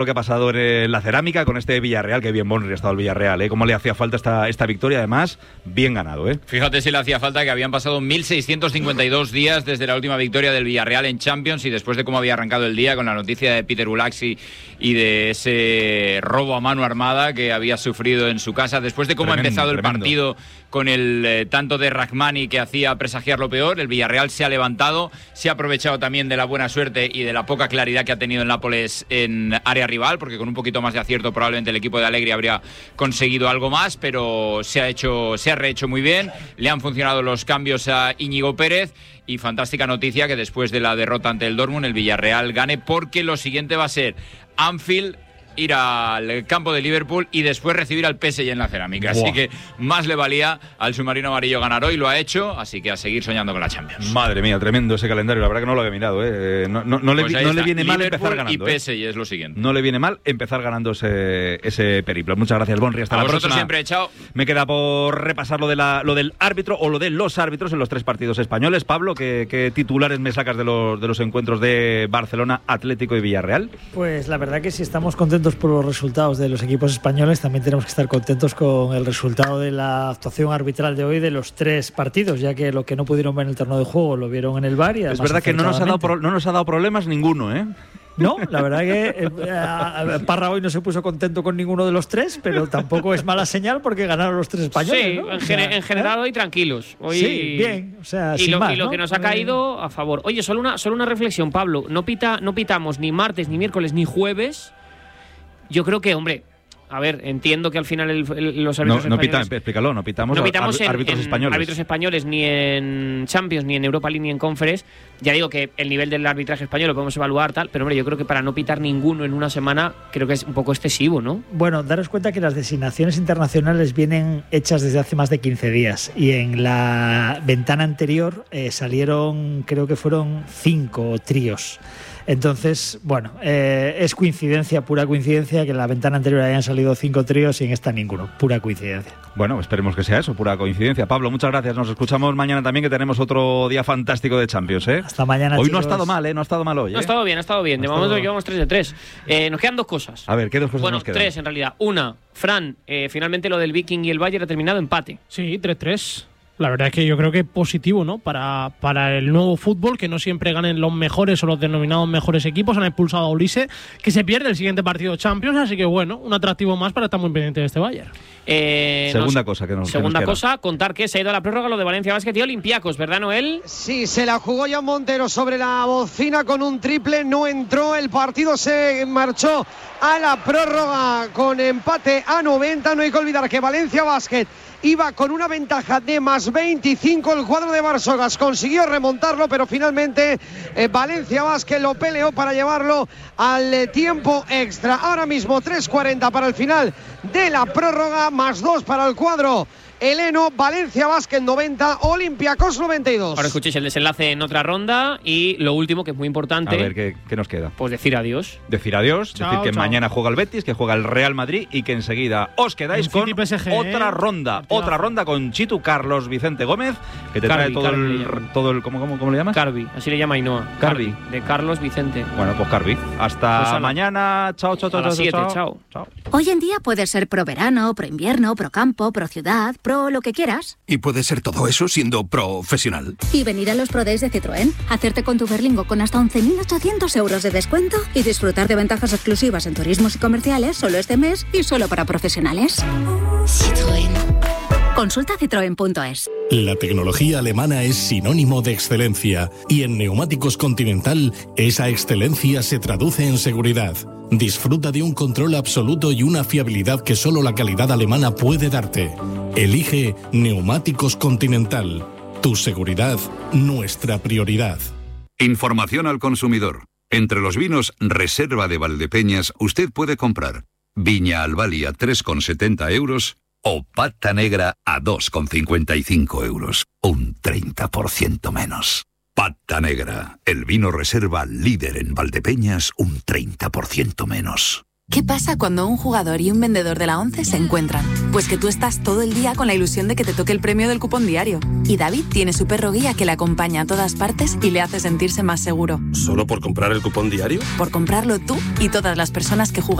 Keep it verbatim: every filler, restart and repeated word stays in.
Lo que ha pasado en la cerámica con este Villarreal, que bien Bonri ha estado el Villarreal, ¿eh? Cómo le hacía falta esta, esta victoria, además, bien ganado, ¿eh? Fíjate si le hacía falta, que habían pasado mil seiscientos cincuenta y dos días desde la última victoria del Villarreal en Champions, y después de cómo había arrancado el día con la noticia de Peter Ulaxi y de ese robo a mano armada que había sufrido en su casa, después de cómo tremendo, ha empezado el tremendo. partido con el eh, tanto de Rahmani que hacía presagiar lo peor. El Villarreal se ha levantado, se ha aprovechado también de la buena suerte y de la poca claridad que ha tenido el Nápoles en área rival, porque con un poquito más de acierto probablemente el equipo de Allegri habría conseguido algo más, pero se ha hecho, se ha rehecho muy bien. Le han funcionado los cambios a Íñigo Pérez, y fantástica noticia que después de la derrota ante el Dortmund el Villarreal gane, porque lo siguiente va a ser Anfield, ir al campo de Liverpool y después recibir al P S G en la cerámica. Buah. Así que más le valía al submarino amarillo ganar hoy, lo ha hecho, así que a seguir soñando con la Champions. Madre mía, tremendo ese calendario, la verdad que no lo había mirado, ¿eh? No, no, no, pues le, no le viene mal Liverpool empezar ganando. Y P S G ¿eh? Es lo siguiente. No le viene mal empezar ganando ese, ese periplo. Muchas gracias, Bonri. Hasta a la vosotros próxima. Siempre, chao. Me queda por repasar lo, de la, lo del árbitro o lo de los árbitros en los tres partidos españoles. Pablo, ¿qué, qué titulares me sacas de los, de los encuentros de Barcelona, Atlético y Villarreal? Pues la verdad que si estamos contentos por los resultados de los equipos españoles, también tenemos que estar contentos con el resultado de la actuación arbitral de hoy de los tres partidos, ya que lo que no pudieron ver en el terreno de juego lo vieron en el V A R. Y es verdad que no nos, ha dado pro, no nos ha dado problemas ninguno, ¿eh? No, la verdad que eh, Parra hoy no se puso contento con ninguno de los tres, pero tampoco es mala señal porque ganaron los tres españoles. Sí, ¿no? en, o sea, en general ¿eh? hoy tranquilos. Hoy, sí, bien. O sea, y, sin lo, más, y lo ¿no? que nos ha caído a favor. Oye, solo una, solo una reflexión, Pablo. No, pita, no pitamos ni martes, ni miércoles, ni jueves. Yo creo que, hombre... A ver, entiendo que al final el, el, los árbitros no, no españoles... Pita, explícalo, no pitamos, no pitamos ar, en, árbitros en españoles. árbitros españoles, ni en Champions, ni en Europa League, ni en Conference. Ya digo que el nivel del arbitraje español lo podemos evaluar, tal, pero hombre, yo creo que para no pitar ninguno en una semana, creo que es un poco excesivo, ¿no? Bueno, daros cuenta que las designaciones internacionales vienen hechas desde hace más de quince días, y en la ventana anterior eh, salieron, creo que fueron cinco tríos. Entonces, bueno, eh, es coincidencia, pura coincidencia, que en la ventana anterior hayan salido cinco tríos y en esta ninguno. Pura coincidencia. Bueno, esperemos que sea eso, pura coincidencia. Pablo, muchas gracias. Nos escuchamos mañana también, que tenemos otro día fantástico de Champions, ¿eh? Hasta mañana, Hoy chicos. No ha estado mal, ¿eh? No ha estado mal hoy, ¿eh? No ha estado bien, ha estado bien. De ha momento estado... llevamos tres de tres. Eh, nos quedan dos cosas. A ver, ¿qué dos cosas bueno, nos quedan? Tres, en realidad. Una, Fran, eh, finalmente lo del Viking y el Bayern ha terminado empate. Sí, tres tres. La verdad es que yo creo que es positivo, ¿no? Para, para el nuevo fútbol, que no siempre ganen los mejores o los denominados mejores equipos. Han expulsado a Ulisse, que se pierde el siguiente partido de Champions, así que bueno, un atractivo más para estar muy pendiente de este Bayern. Eh, segunda nos, cosa que nos Segunda que nos cosa, contar que se ha ido a la prórroga lo de Valencia Basket y Olympiacos, ¿verdad, Noel? Sí, se la jugó Jan Montero sobre la bocina con un triple, no entró, el partido se marchó a la prórroga con empate a noventa. No hay que olvidar que Valencia Basket iba con una ventaja de más veinticinco. El cuadro de Varsogas consiguió remontarlo, pero finalmente eh, Valencia Basket lo peleó para llevarlo al eh, tiempo extra. Ahora mismo tres cuarenta para el final de la prórroga, más dos para el cuadro heleno. Valencia Basket noventa, Olympiacos noventa y dos. Ahora escuchéis el desenlace en otra ronda y lo último, que es muy importante. A ver, ¿qué, qué nos queda? Pues decir adiós. Decir adiós, chao, decir que chao. Mañana juega el Betis, que juega el Real Madrid y que enseguida os quedáis con con P S G, otra ¿eh? ronda, Partidazo. otra ronda con Chitu Carlos Vicente Gómez, que te Carvi, trae todo Carvi el, todo el ¿cómo, cómo, cómo le llamas? Carvi, así le llama Ainhoa. Carvi. De Carlos Vicente. Bueno, pues Carvi. Hasta Pues mañana. Chao, chao, chao. A las siete, chao, chao. chao. Hoy en día puedes ser pro verano, pro invierno, pro campo, pro ciudad, pro lo que quieras. Y puede ser todo eso siendo profesional. Y venir a los Pro Days de Citroën, hacerte con tu Berlingo con hasta once mil ochocientos euros de descuento y disfrutar de ventajas exclusivas en turismos y comerciales solo este mes y solo para profesionales. Citroën. Consulta citroen punto es. La tecnología alemana es sinónimo de excelencia y en Neumáticos Continental esa excelencia se traduce en seguridad. Disfruta de un control absoluto y una fiabilidad que solo la calidad alemana puede darte. Elige Neumáticos Continental. Tu seguridad, nuestra prioridad. Información al consumidor. Entre los vinos Reserva de Valdepeñas usted puede comprar Viña Albali a tres con setenta euros o Pata Negra a dos con cincuenta y cinco euros. Un treinta por ciento menos. Pata Negra, el vino Reserva líder en Valdepeñas, un treinta por ciento menos. ¿Qué pasa cuando un jugador y un vendedor de la ONCE se encuentran? Pues que tú estás todo el día con la ilusión de que te toque el premio del cupón diario. Y David tiene su perro guía que le acompaña a todas partes y le hace sentirse más seguro. ¿Solo por comprar el cupón diario? Por comprarlo tú y todas las personas que juegan